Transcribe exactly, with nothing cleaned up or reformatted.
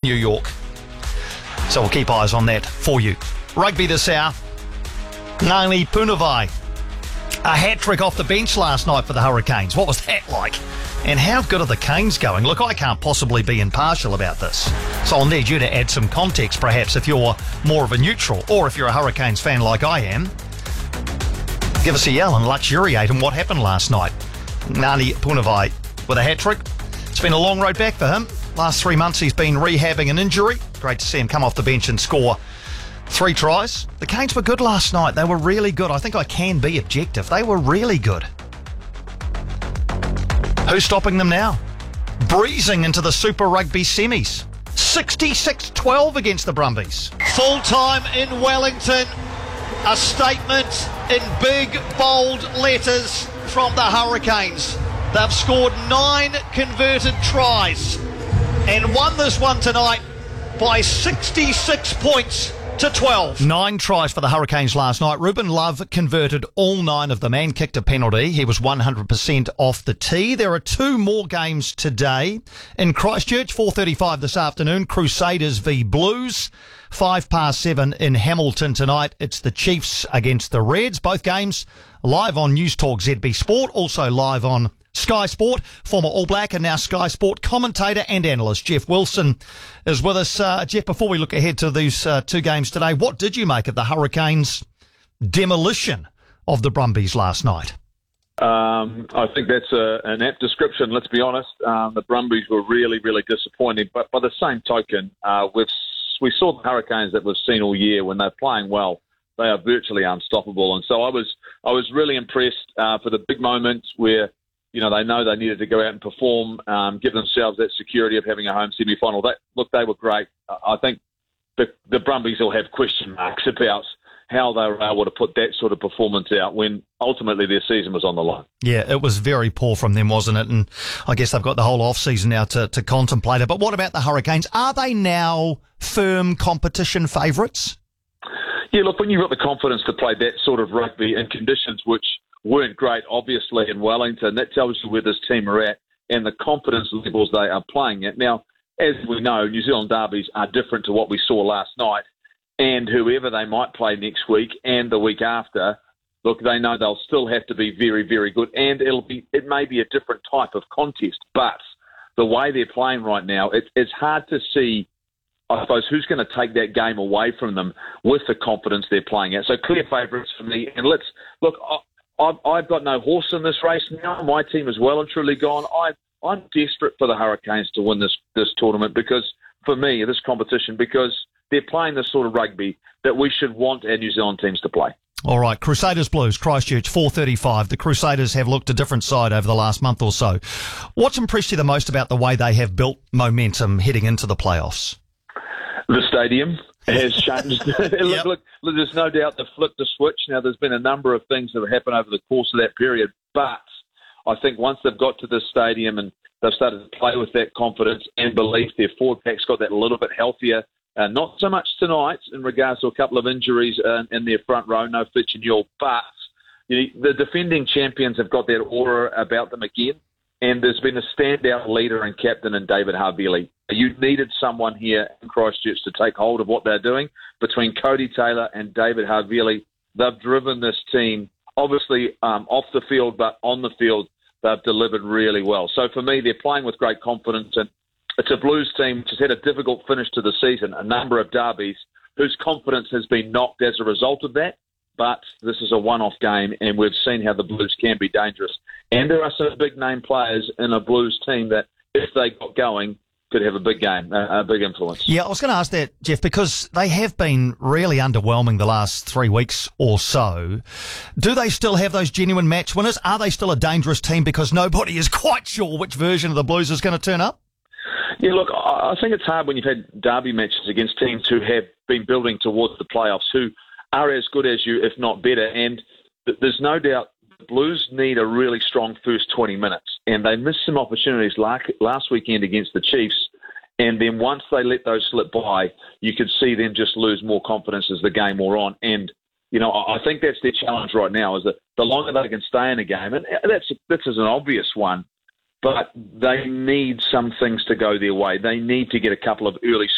New York. So we'll keep eyes on that for you. Rugby this hour. Ngani Punivai. A hat-trick off the bench last night for the Hurricanes. What was that like? And how good are the Canes going? Look, I can't possibly be impartial about this. So I'll need you to add some context, perhaps, if you're more of a neutral, or if you're a Hurricanes fan like I am. Give us a yell and luxuriate in what happened last night. Ngani Punivai with a hat-trick. It's been a long road back for him. Last three months he's been rehabbing an injury. Great to see him come off the bench and score three tries. The Canes were good last night. They were really good. I think I can be objective. They were really good. Who's stopping them now? Breezing into the Super Rugby semis. sixty-six twelve against the Brumbies. Full time in Wellington. A statement in big, bold letters from the Hurricanes. They've scored nine converted tries and won this one tonight by sixty-six points to twelve. Nine tries for the Hurricanes last night. Ruben Love converted all nine of them and kicked a penalty. He was one hundred percent off the tee. There are two more games today. In Christchurch, four thirty-five this afternoon, Crusaders v Blues. Five past seven in Hamilton tonight. It's the Chiefs against the Reds. Both games live on News Talk Z B Sport, also live on Sky Sport. Former All Black and now Sky Sport commentator and analyst Jeff Wilson is with us. Uh, Jeff, before we look ahead to these uh, two games today, what did you make of the Hurricanes' demolition of the Brumbies last night? Um, I think that's a, an apt description, let's be honest. Um, the Brumbies were really, really disappointing. But by the same token, uh, we've, we saw the Hurricanes that we've seen all year. When they're playing well, they are virtually unstoppable. And so I was I was really impressed uh, for the big moments where, you know, they know they needed to go out and perform, um, give themselves that security of having a home semi-final. That, look, they were great. I think the, the Brumbies will have question marks about how they were able to put that sort of performance out when ultimately their season was on the line. Yeah, it was very poor from them, wasn't it? And I guess they've got the whole off-season now to, to contemplate it. But what about the Hurricanes? Are they now firm competition favourites? Yeah, look, when you've got the confidence to play that sort of rugby in conditions which weren't great, obviously, in Wellington, that tells you where this team are at and the confidence levels they are playing at. Now, as we know, New Zealand derbies are different to what we saw last night, and whoever they might play next week and the week after, look, they know they'll still have to be very, very good, and it'll be it may be a different type of contest, but the way they're playing right now, it, it's hard to see, I suppose, who's going to take that game away from them with the confidence they're playing at. So clear favourites for me, and let's look. I, I've, I've got no horse in this race now. My team is well and truly gone. I, I'm desperate for the Hurricanes to win this, this tournament because, for me, this competition, because they're playing the sort of rugby that we should want our New Zealand teams to play. All right, Crusaders Blues, Christchurch, four thirty-five. The Crusaders have looked a different side over the last month or so. What's impressed you the most about the way they have built momentum heading into the playoffs? The stadium has changed. look, Yep. look, look, there's no doubt they flipped the switch. Now, there's been a number of things that have happened over the course of that period, but I think once they've got to this stadium and they've started to play with that confidence and belief, their forward pack's got that a little bit healthier. Uh, not so much tonight in regards to a couple of injuries uh, in their front row, no Fitch and Yule, but you know, the defending champions have got that aura about them again, and there's been a standout leader and captain in David Havili. You needed someone here in Christchurch to take hold of what they're doing. Between Cody Taylor and David Havili, they've driven this team, obviously um, off the field, but on the field, they've delivered really well. So for me, they're playing with great confidence, and it's a Blues team which has had a difficult finish to the season, a number of derbies, whose confidence has been knocked as a result of that. But this is a one-off game, and we've seen how the Blues can be dangerous. And there are some big-name players in a Blues team that, if they got going, could have a big game, a, a big influence. Yeah, I was going to ask that, Jeff, because they have been really underwhelming the last three weeks or so. Do they still have those genuine match winners? Are they still a dangerous team because nobody is quite sure which version of the Blues is going to turn up? Yeah, look, I think it's hard when you've had derby matches against teams who have been building towards the playoffs, who are as good as you, if not better. And there's no doubt the Blues need a really strong first twenty minutes. And they missed some opportunities last weekend against the Chiefs. And then once they let those slip by, you could see them just lose more confidence as the game wore on. And, you know, I think that's their challenge right now, is that the longer they can stay in a game, and that's, this is an obvious one, but they need some things to go their way. They need to get a couple of early